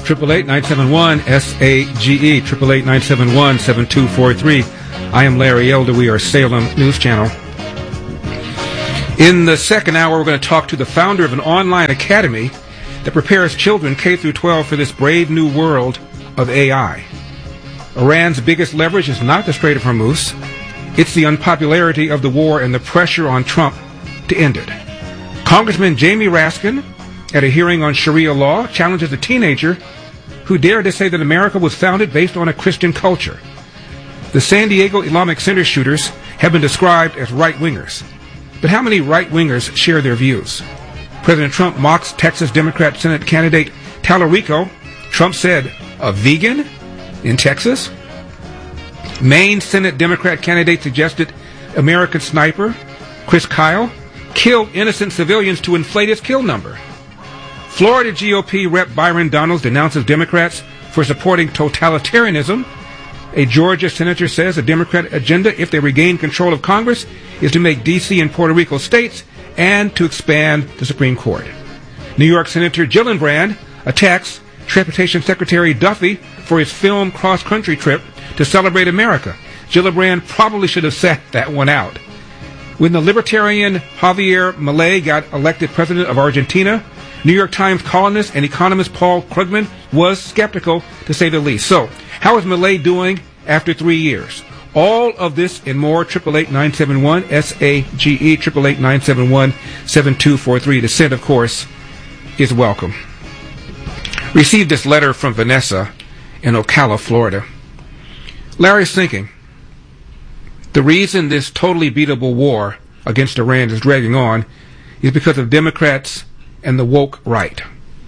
888-971-SAGE, 888-971-7243. I am Larry Elder. We are Salem News Channel. In the second hour, we're going to talk to the founder of an online academy that prepares children K through 12 for this brave new world of AI. Iran's biggest leverage is not the Strait of Hormuz. It's the unpopularity of the war and the pressure on Trump to end it. Congressman Jamie Raskin, at a hearing on Sharia law, challenges a teenager who dared to say that America was founded based on a Christian culture. The San Diego Islamic Center shooters have been described as right-wingers. But how many right-wingers share their views? President Trump mocks Texas Democrat Senate candidate Tallarico. Trump said, a vegan in Texas? Maine Senate Democrat candidate suggested American sniper Chris Kyle killed innocent civilians to inflate his kill number. Florida GOP Rep. Byron Donalds denounces Democrats for supporting totalitarianism. A Georgia senator says a Democrat agenda, if they regain control of Congress, is to make D.C. and Puerto Rico states and to expand the Supreme Court. New York Senator Gillibrand attacks Transportation Secretary Duffy for his film cross-country trip to celebrate America. Gillibrand probably should have sat that one out. When the libertarian Javier Milei got elected president of Argentina, New York Times columnist and economist Paul Krugman was skeptical, to say the least. So, how is Milei doing after 3 years? All of this and more, 888-971-SAGE, 888-971-7243. Dissent, of course, is welcome. Received this letter from Vanessa in Ocala, Florida. Larry's thinking, the reason this totally beatable war against Iran is dragging on is because of Democrats and the woke right.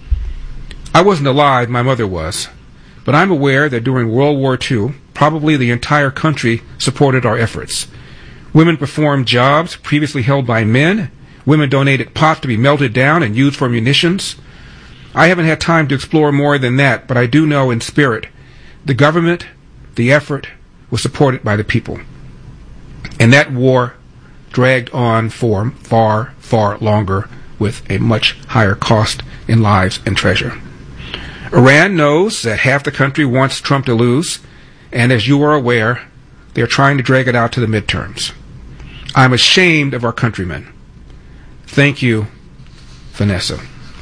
I wasn't alive, my mother was, but I'm aware that during World War II, probably the entire country supported our efforts. Women performed jobs previously held by men. Women donated pots to be melted down and used for munitions. I haven't had time to explore more than that, but I do know in spirit the government, the effort, was supported by the people. And that war dragged on for far, far longer with a much higher cost in lives and treasure. Iran knows that half the country wants Trump to lose, and as you are aware, they are trying to drag it out to the midterms. I'm ashamed of our countrymen. Thank you, Vanessa.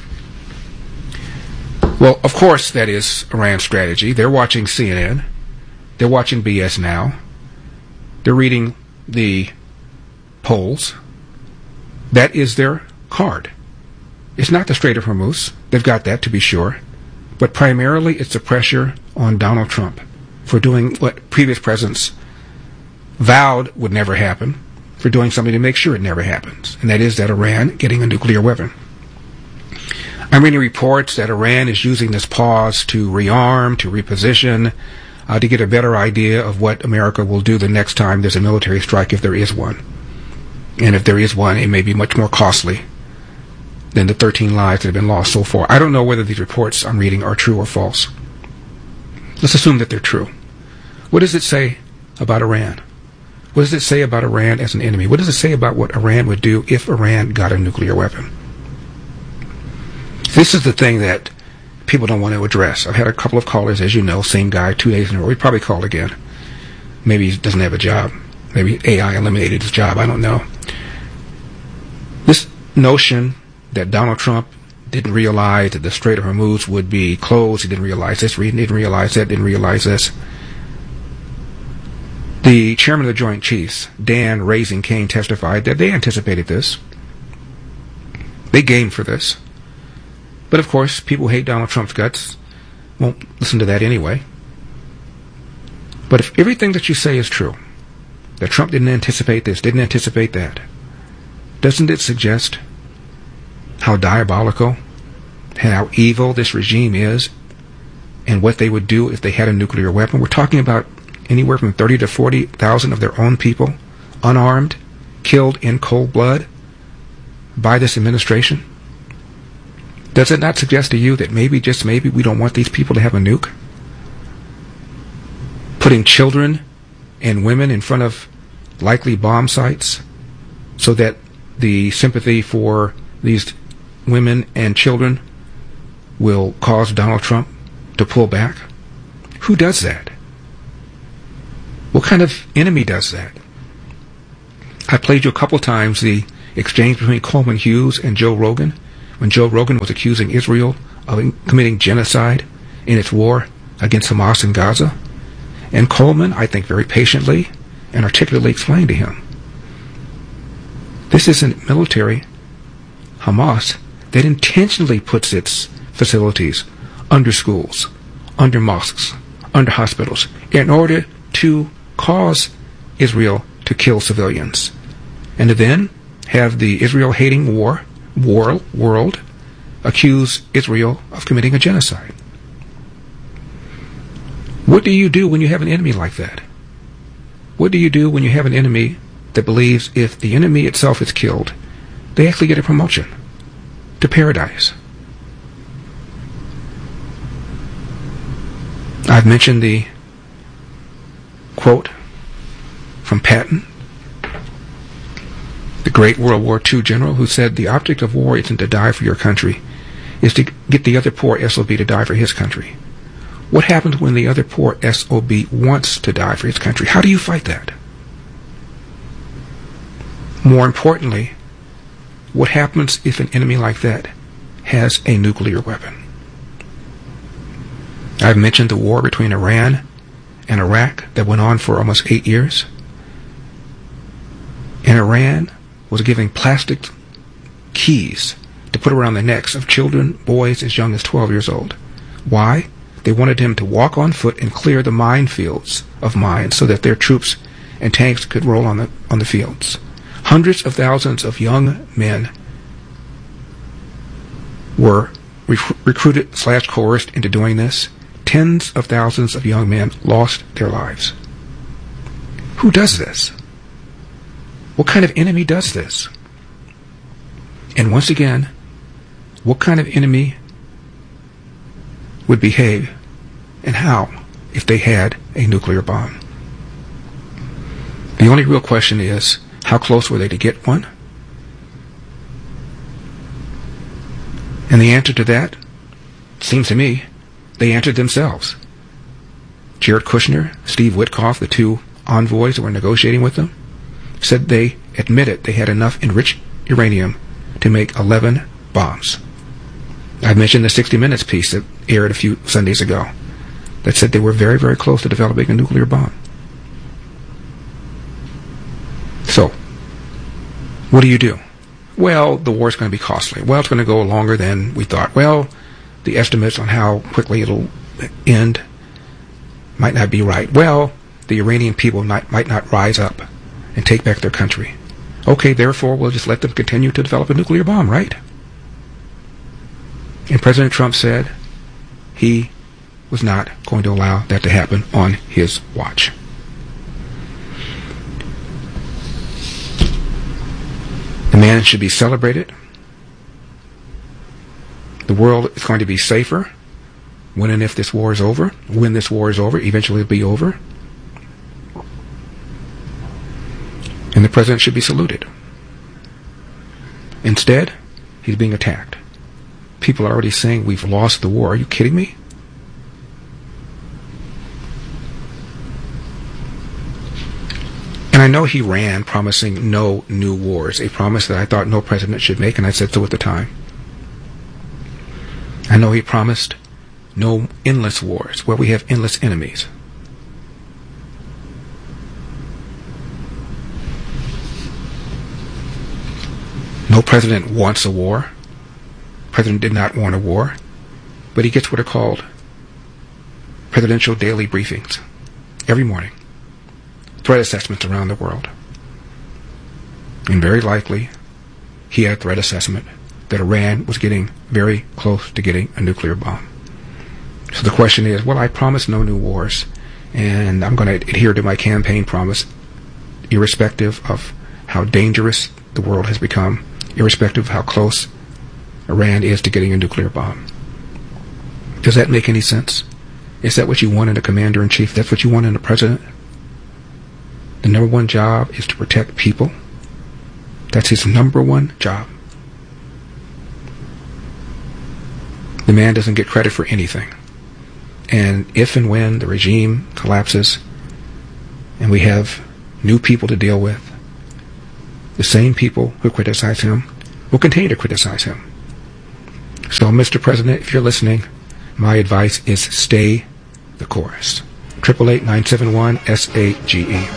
Well, of course, that is Iran's strategy. They're watching CNN. They're watching BS Now. They're reading the polls. That is their card. It's not the Strait of Hormuz. They've got that, to be sure. But primarily, it's the pressure on Donald Trump for doing what previous presidents vowed would never happen, for doing something to make sure it never happens, and that is that Iran getting a nuclear weapon. I'm reading reports that Iran is using this pause to rearm, to reposition, to get a better idea of what America will do the next time there's a military strike, if there is one. And if there is one, it may be much more costly than the 13 lives that have been lost so far. I don't know whether these reports I'm reading are true or false. Let's assume that they're true. What does it say about Iran? What does it say about Iran as an enemy? What does it say about what Iran would do if Iran got a nuclear weapon? This is the thing that people don't want to address. I've had a couple of callers, as you know, same guy, 2 days in a row. He probably called again. Maybe he doesn't have a job. Maybe AI eliminated his job. I don't know. This notion that Donald Trump didn't realize that the Strait of Hormuz would be closed. He didn't realize this. He didn't realize that. Didn't realize this. The chairman of the Joint Chiefs, Dan Raising Kane, testified that they anticipated this. They gamed for this. But of course, people who hate Donald Trump's guts won't listen to that anyway. But if everything that you say is true, that Trump didn't anticipate this, didn't anticipate that, doesn't it suggest how diabolical, how evil this regime is, and what they would do if they had a nuclear weapon? We're talking about anywhere from 30 to 40,000 of their own people, unarmed, killed in cold blood by this administration. Does it not suggest to you that maybe, just maybe, we don't want these people to have a nuke? Putting children and women in front of likely bomb sites so that the sympathy for these women and children will cause Donald Trump to pull back? Who does that? What kind of enemy does that? I played you a couple times the exchange between Coleman Hughes and Joe Rogan, when Joe Rogan was accusing Israel of committing genocide in its war against Hamas in Gaza. And Coleman, I think very patiently and articulately explained to him, this isn't military. Hamas, that intentionally puts its facilities under schools, under mosques, under hospitals, in order to cause Israel to kill civilians, and to then have the Israel-hating world accuse Israel of committing a genocide. What do you do when you have an enemy like that? What do you do when you have an enemy that believes if the enemy itself is killed, they actually get a promotion to paradise? I've mentioned the quote from Patton, the great World War II general, who said the object of war isn't to die for your country, is to get the other poor SOB to die for his country. What happens when the other poor SOB wants to die for his country? How do you fight that? More importantly, what happens if an enemy like that has a nuclear weapon? I've mentioned the war between Iran and Iraq that went on for almost 8 years. And Iran was giving plastic keys to put around the necks of children, boys as young as 12 years old. Why? They wanted him to walk on foot and clear the minefields of mines so that their troops and tanks could roll on the fields. Hundreds of thousands of young men were recruited/coerced into doing this. Tens of thousands of young men lost their lives. Who does this? What kind of enemy does this? And once again, what kind of enemy would behave and how if they had a nuclear bomb? The only real question is, how close were they to get one? And the answer to that, seems to me, they answered themselves. Jared Kushner, Steve Witkoff, the two envoys that were negotiating with them, said they admitted they had enough enriched uranium to make 11 bombs. I mentioned the 60 Minutes piece that aired a few Sundays ago that said they were very, very close to developing a nuclear bomb. So, what do you do? Well, the war's going to be costly. Well, it's going to go longer than we thought. Well, the estimates on how quickly it'll end might not be right. Well, the Iranian people might not rise up and take back their country. Okay, therefore, we'll just let them continue to develop a nuclear bomb, right? And President Trump said he was not going to allow that to happen on his watch. The man should be celebrated. The world is going to be safer when and if this war is over. When this war is over, eventually it'll be over. And the president should be saluted. Instead, he's being attacked. People are already saying we've lost the war. Are you kidding me? And I know he ran promising no new wars, a promise that I thought no president should make, and I said so at the time. I know he promised no endless wars where we have endless enemies. No president wants a war. President did not want a war, but he gets what are called presidential daily briefings every morning, threat assessments around the world. And very likely, he had a threat assessment that Iran was getting very close to getting a nuclear bomb. So the question is, well, I promised no new wars, and I'm going to adhere to my campaign promise, irrespective of how dangerous the world has become, irrespective of how close Iran is to getting a nuclear bomb. Does that make any sense? Is that what you want in a commander-in-chief? That's what you want in a president? The number one job is to protect people. That's his number one job. The man doesn't get credit for anything. And if and when the regime collapses and we have new people to deal with, the same people who criticize him will continue to criticize him. So, Mr. President, if you're listening, my advice is stay the course. 888-971-SAGE.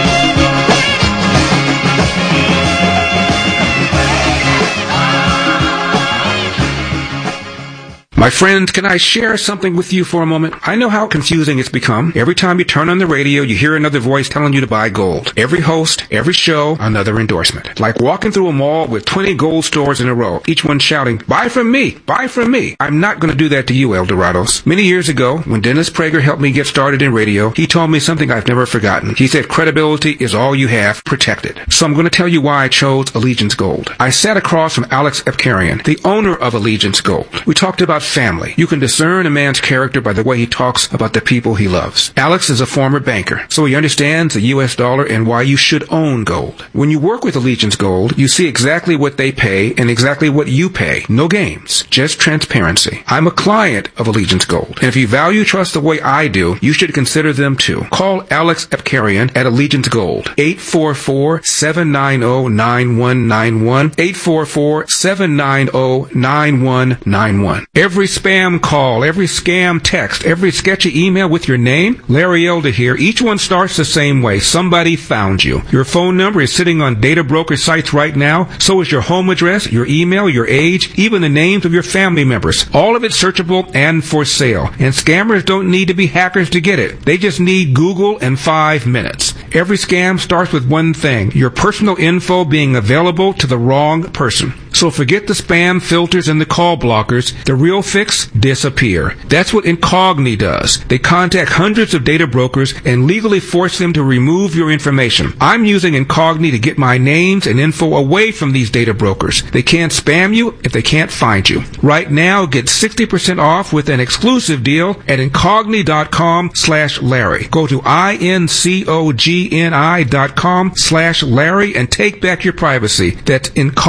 My friends, can I share something with you for a moment? I know how confusing it's become. Every time you turn on the radio, you hear another voice telling you to buy gold. Every host, every show, another endorsement. Like walking through a mall with 20 gold stores in a row, each one shouting, buy from me, buy from me. I'm not going to do that to you, El Dorados. Many years ago, when Dennis Prager helped me get started in radio, he told me something I've never forgotten. He said, credibility is all you have, protect it. So I'm going to tell you why I chose Allegiance Gold. I sat across from Alex Epkarian, the owner of Allegiance Gold. We talked about family. You can discern a man's character by the way he talks about the people he loves. Alex is a former banker, so he understands the U.S. dollar and why you should own gold. When you work with Allegiance Gold, you see exactly what they pay and exactly what you pay. No games, just transparency. I'm a client of Allegiance Gold, and if you value trust the way I do, you should consider them too. Call Alex Epkarian at Allegiance Gold, 844-790-9191, 844-790-9191. Every spam call, every scam text, every sketchy email with your name, Larry Elder here, each one starts the same way. Somebody found you. Your phone number is sitting on data broker sites right now. So is your home address, your email, your age, even the names of your family members. All of it searchable and for sale. And scammers don't need to be hackers to get it. They just need Google and 5 minutes. Every scam starts with one thing, your personal info being available to the wrong person. So forget the spam filters and the call blockers. The real fix, disappear. That's what Incogni does. They contact hundreds of data brokers and legally force them to remove your information. I'm using Incogni to get my names and info away from these data brokers. They can't spam you if they can't find you. Right now, get 60% off with an exclusive deal at Incogni.com/Larry. Go to INCOGNI.com/Larry and take back your privacy. That's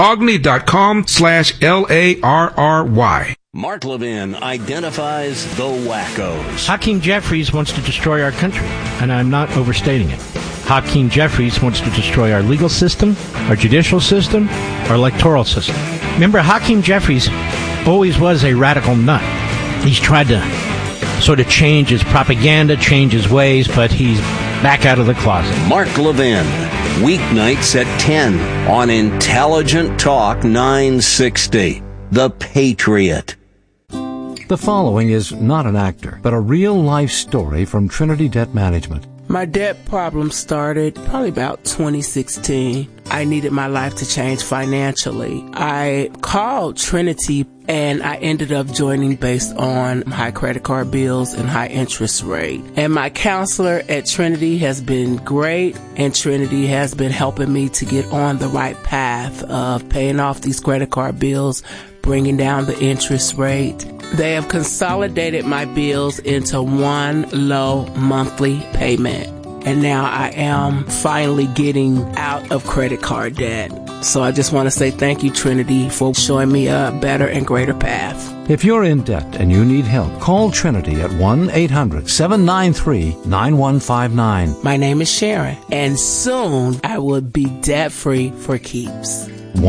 Incogni.com/LARRY. Mark Levin identifies the wackos. Hakeem Jeffries wants to destroy our country, and I'm not overstating it. Hakeem Jeffries wants to destroy our legal system, our judicial system, our electoral system. Remember, Hakeem Jeffries always was a radical nut. He's tried to sort of change his propaganda, change his ways, but he's back out of the closet. Mark Levin, weeknights at 10 on Intelligent Talk 960. The Patriot. The following is not an actor, but a real-life story from Trinity Debt Management. My debt problem started probably about 2016. I needed my life to change financially. I called Trinity and I ended up joining based on high credit card bills and high interest rate. And my counselor at Trinity has been great, and Trinity has been helping me to get on the right path of paying off these credit card bills, bringing down the interest rate. They have consolidated my bills into one low monthly payment. And now I am finally getting out of credit card debt. So I just want to say thank you, Trinity, for showing me a better and greater path. If you're in debt and you need help, call Trinity at 1-800-793-9159. My name is Sharon, and soon I will be debt-free for keeps.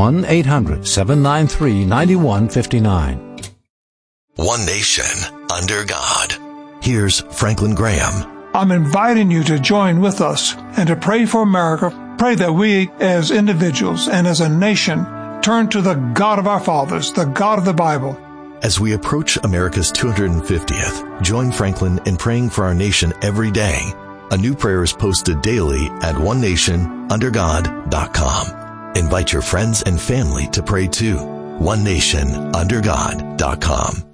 1-800-793-9159. One nation, under God. Here's Franklin Graham. I'm inviting you to join with us and to pray for America. Pray that we as individuals and as a nation turn to the God of our fathers, the God of the Bible. As we approach America's 250th, join Franklin in praying for our nation every day. A new prayer is posted daily at onenationundergod.com. Invite your friends and family to pray too. onenationundergod.com.